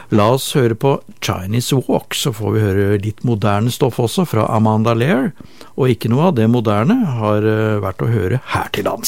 La oss høre på Chinese Walk, så får vi høre litt moderne stoff også fra Amanda Lear, og ikke noe av det moderne har vært å høre her til lands.